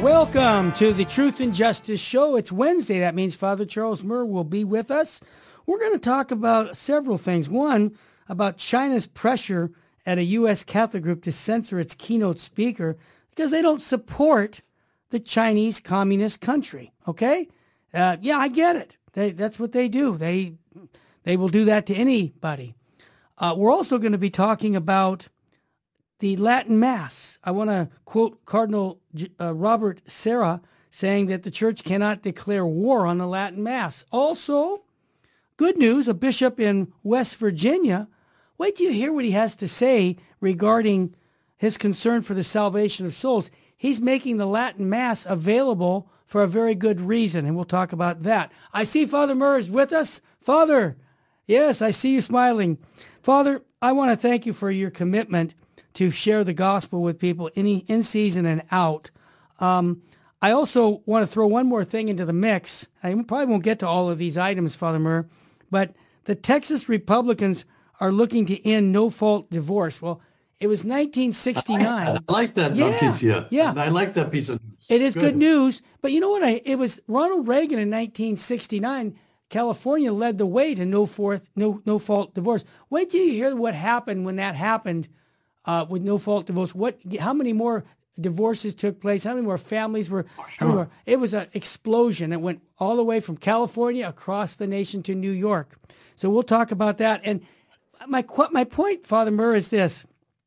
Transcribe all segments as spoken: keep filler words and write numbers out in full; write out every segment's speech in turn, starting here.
Welcome to the Truth and Justice Show. It's Wednesday. That means Father Charles Murr will be with us. We're going to talk about several things. One, about China's pressure at a U S Catholic group to censor its keynote speaker because they don't support the Chinese communist country. Okay? Uh, yeah, I get it. They, that's what they do. They, they will do that to anybody. Uh, we're also going to be talking about the Latin Mass. I want to quote Cardinal uh, Robert Serra saying that the church cannot declare war on the Latin Mass. Also, good news, a bishop in West Virginia, wait till you hear what he has to say regarding his concern for the salvation of souls. He's making the Latin Mass available for a very good reason, and we'll talk about that. I see Father Murr is with us. Father, yes, I see you smiling. Father, I want to thank you for your commitment to share the gospel with people in, in season and out. Um, I also want to throw one more thing into the mix. I probably won't get to all of these items, Father Murr, but the Texas Republicans are looking to end no-fault divorce. Well, it was nineteen sixty-nine. I like that yeah, noticia. Yeah. I like that piece of news. It is good. good news. But you know what? I, it was Ronald Reagan in nineteen sixty-nine. California led the way to no fourth, no no fault divorce. Wait till you hear what happened when that happened uh, with no fault divorce. What? How many more divorces took place? How many more families were? Oh, sure. How many more? It was an explosion. It went all the way from California across the nation to New York. So we'll talk about that. And my my point, Father Murr, is this.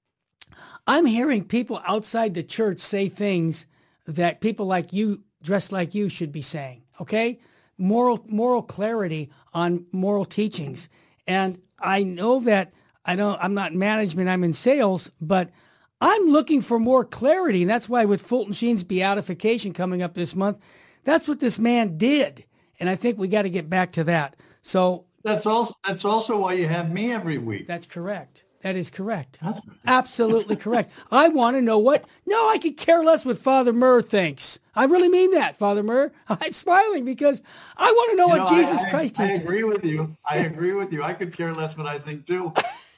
I'm hearing people outside the church say things that people like you, dressed like you, should be saying, okay? Moral moral clarity on moral teachings. And I know that I don't, I'm not in management, I'm in sales, but I'm looking for more clarity. And that's why with Fulton Sheen's beatification coming up this month, that's what this man did. And I think we got to get back to that. So that's also that's also why you have me every week. That's correct. That is correct. That's absolutely correct. I want to know what, no, I could care less what Father Murr thinks. I really mean that, Father Murr. I'm smiling because I want to know you what know, Jesus I, Christ I, teaches. I agree with you. I agree with you. I could care less what I think too.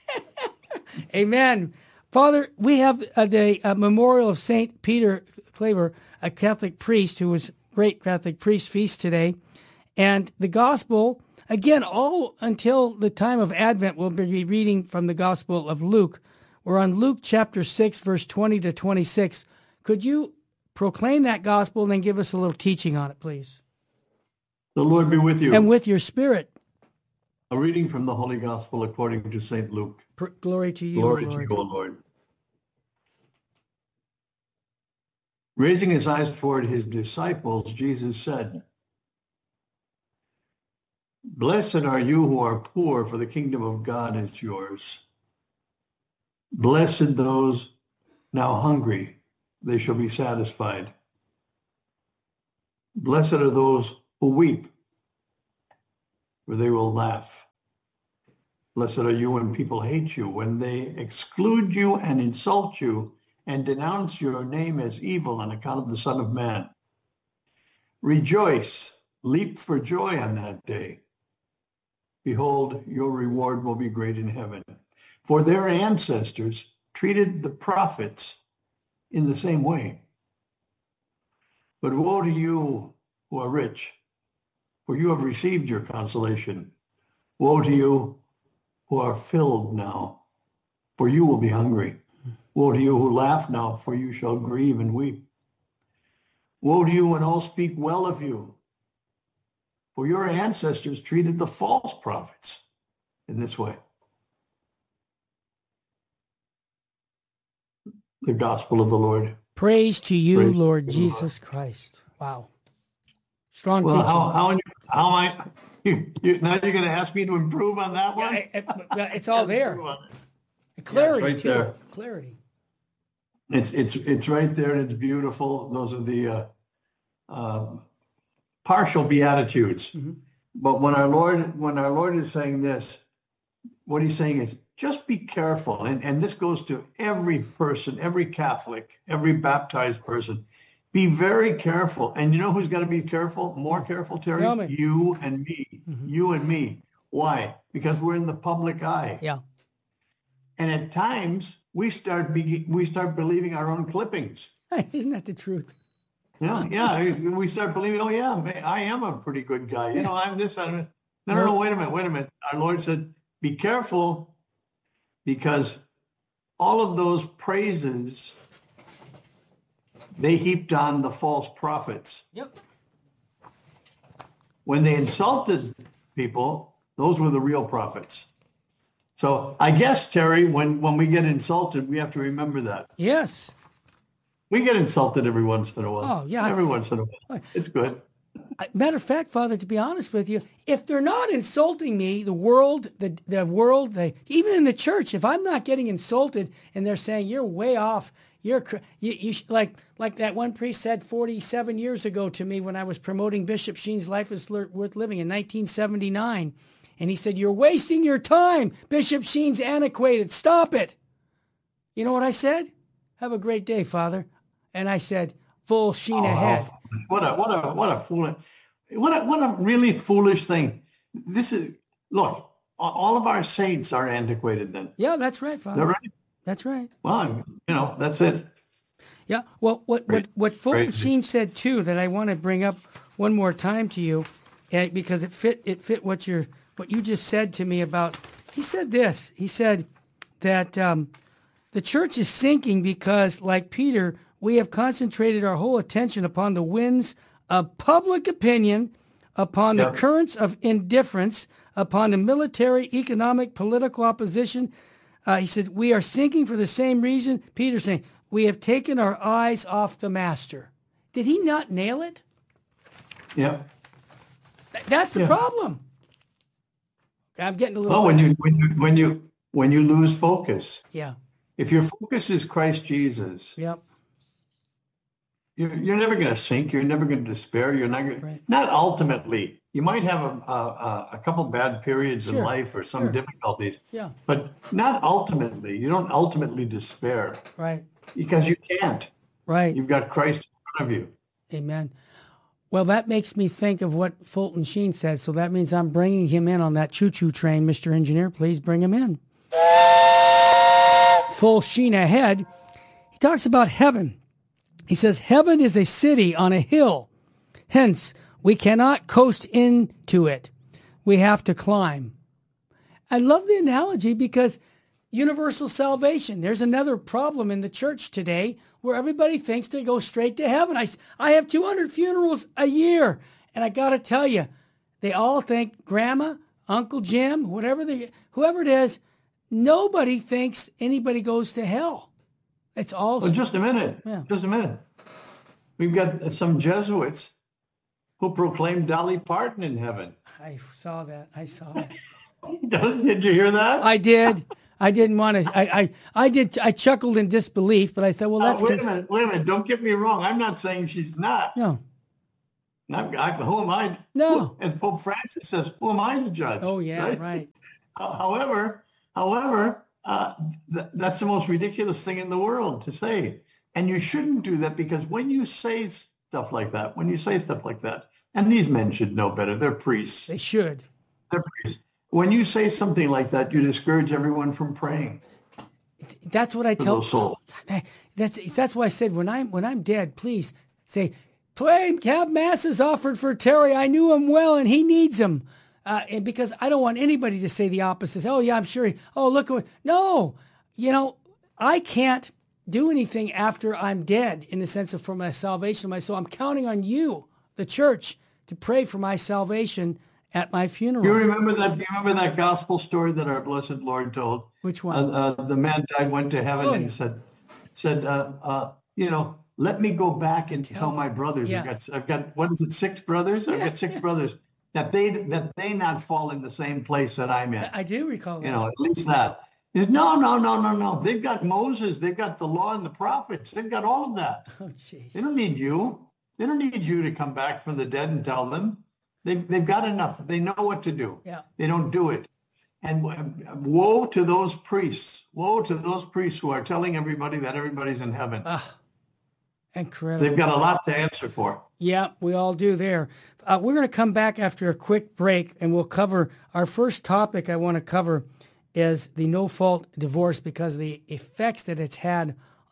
Amen. Father, we have uh, the uh, memorial of Saint Peter Claver, a Catholic priest who was great Catholic priest feast today. And the gospel, again, all until the time of Advent, we'll be reading from the Gospel of Luke. We're on Luke chapter six, verse twenty to twenty-six. Could you proclaim that gospel and then give us a little teaching on it, please? The Lord be with you. And with your spirit. A reading from the Holy Gospel according to Saint Luke. Pr- glory to you, Glory Lord. to you, O Lord. Raising his eyes toward his disciples, Jesus said, "Blessed are you who are poor, for the kingdom of God is yours. Blessed those now hungry, they shall be satisfied. Blessed are those who weep, for they will laugh. Blessed are you when people hate you, when they exclude you and insult you and denounce your name as evil on account of the Son of Man. Rejoice, leap for joy on that day. Behold, your reward will be great in heaven. For their ancestors treated the prophets in the same way. But woe to you who are rich, for you have received your consolation. Woe to you who are filled now, for you will be hungry. Woe to you who laugh now, for you shall grieve and weep. Woe to you when all speak well of you, for your ancestors treated the false prophets in this way." The Gospel of the Lord. Praise to you, Praise Lord to you, Jesus Lord. Christ. Wow. Strong Well, teaching. how, how, how am I? You, you, now you're going to ask me to improve on that one? Yeah, it, it, it's all there. It. Clarity, Yeah, it's right too. there. Clarity. It's it's it's right there, and it's beautiful. Those are the uh, uh, partial beatitudes. Mm-hmm. But when our Lord when our Lord is saying this, what he's saying is just be careful, and and this goes to every person, every Catholic, every baptized person. Be very careful, and you know who's got to be careful? More careful, Terry. Tell me. You and me. Mm-hmm. You and me. Why? Because we're in the public eye. Yeah. And at times we start be, we start believing our own clippings. Isn't that the truth? Yeah, yeah. We start believing, oh yeah, man, I am a pretty good guy. You know, I'm this, I'm no, no, no, wait a minute, wait a minute. Our Lord said, be careful, because all of those praises they heaped on the false prophets. Yep. When they insulted people, those were the real prophets. So I guess, Terry, when, when we get insulted, we have to remember that. Yes. We get insulted every once in a while. Oh, yeah. Every once in a while. It's good. Matter of fact, Father, to be honest with you, if they're not insulting me, the world, the the world, they, even in the church, if I'm not getting insulted and they're saying you're way off, you're you, you like like that one priest said forty-seven years ago to me when I was promoting Bishop Sheen's Life is Worth Living in nineteen seventy-nine, and he said, "You're wasting your time. Bishop Sheen's antiquated. Stop it." You know what I said? "Have a great day, Father." And I said, "Full sheen oh, ahead." What a what a what a fool! What a what a really foolish thing. This is look. All of our saints are antiquated. Then. Yeah, that's right, Father. They're right. That's right. Well, you know, that's it. Yeah. Well, what what what Fulton Sheen said too that I want to bring up one more time to you, uh, because it fit it fit what you what you just said to me about. He said this. He said that um, the church is sinking because, like Peter, we have concentrated our whole attention upon the winds of public opinion, upon yep. the currents of indifference, upon the military, economic, political opposition. Uh, he said, we are sinking for the same reason. Peter saying, we have taken our eyes off the master. Did he not nail it? Yeah. Th- that's the yeah. problem. I'm getting a little... Well, when you, when you, when you, when you lose focus. Yeah. If your focus is Christ Jesus. Yep. You're, you're never going to sink. You're never going to despair. You're not going right. not ultimately. You might have a, a, a couple bad periods sure. in life or some sure. difficulties, yeah. but not ultimately. You don't ultimately despair. Right. Because you can't. Right. You've got Christ in front of you. Amen. Well, that makes me think of what Fulton Sheen said, so that means I'm bringing him in on that choo-choo train. Mister Engineer, please bring him in. Full sheen ahead. He talks about heaven. He says, heaven is a city on a hill. Hence, we cannot coast into it. We have to climb. I love the analogy because universal salvation. There's another problem in the church today where everybody thinks they go straight to heaven. I, I have two hundred funerals a year. And I got to tell you, they all think grandma, Uncle Jim, whatever they, whoever it is, nobody thinks anybody goes to hell. It's all... Well, just a minute. Yeah. Just a minute. We've got some Jesuits who proclaimed Dolly Parton in heaven. I saw that. I saw it. Did you hear that? I did. I didn't want to. I, I, I did. I chuckled in disbelief, but I thought, well, that's... Uh, wait a minute. Wait a minute. Don't get me wrong. I'm not saying she's not. No. I'm, I, who am I? No. Who, as Pope Francis says, who am I to judge? Oh, yeah, right. right. However, however... Uh, th- that's the most ridiculous thing in the world to say. And you shouldn't do that, because when you say stuff like that, when you say stuff like that, and these men should know better, they're priests. They should. They're priests. When you say something like that, you discourage everyone from praying. That's what I tell souls. That's that's why I said when I'm when I'm dead, please say, "Pray, have masses offered for Terry. I knew him well, and he needs them." Uh, and because I don't want anybody to say the opposite. Oh, yeah, I'm sure. He, oh, look. What, no, you know, I can't do anything after I'm dead in the sense of for my salvation of my soul. I'm counting on you, the church, to pray for my salvation at my funeral. You remember that? You remember that gospel story that our blessed Lord told? Which one? Uh, uh, the man died, went to heaven, oh, and yeah. said, said, uh, uh, you know, let me go back and tell, tell my brothers. Yeah. I've got, I've got, what is it, six brothers? I've yeah, got six yeah. brothers. That they that they not fall in the same place that I'm in. I do recall that. You know, at least that. Is no, no, no, no, no. They've got Moses. They've got the law and the prophets. They've got all of that. Oh, jeez. They don't need you. They don't need you to come back from the dead and tell them. They've, they've got enough. They know what to do. Yeah. They don't do it. And woe to those priests. Woe to those priests who are telling everybody that everybody's in heaven. Ah, incredible. They've got a lot to answer for. Yeah, we all do there. Uh, we're going to come back after a quick break, and we'll cover our first topic I want to cover is the no-fault divorce, because of the effects that it's had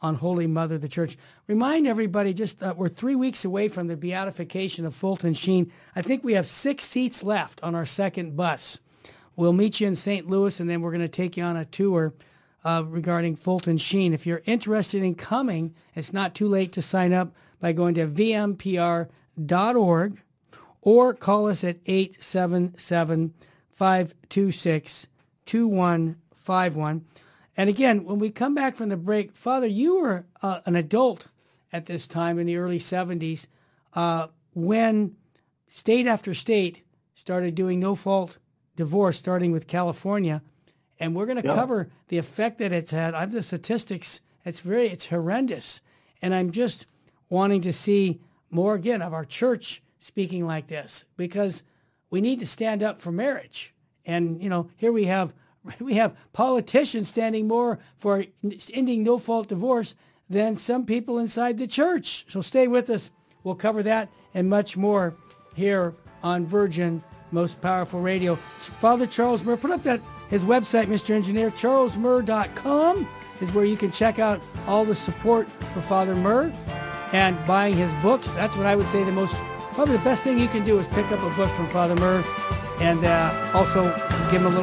on Holy Mother, the Church. Remind everybody, just uh, we're three weeks away from the beatification of Fulton Sheen. I think we have six seats left on our second bus. We'll meet you in Saint Louis, and then we're going to take you on a tour uh, regarding Fulton Sheen. If you're interested in coming, it's not too late to sign up by going to v m p r dot org or call us at eight seven seven, five two six, two one five one. And again, when we come back from the break, Father, you were uh, an adult at this time in the early seventies uh, when state after state started doing no-fault divorce, starting with California. And we're going to yeah. cover the effect that it's had. I have the statistics. It's very, it's horrendous. And I'm just wanting to see more, again, of our church speaking like this, because we need to stand up for marriage. And, you know, here we have We have politicians standing more for ending no-fault divorce than some people inside the church. So stay with us. We'll cover that and much more here on Virgin Most Powerful Radio. Father Charles Murr, put up that his website, Mister Engineer, charles murr dot com is where you can check out all the support for Father Murr and buying his books. That's what I would say the most, probably the best thing you can do is pick up a book from Father Murr and uh, also give him a little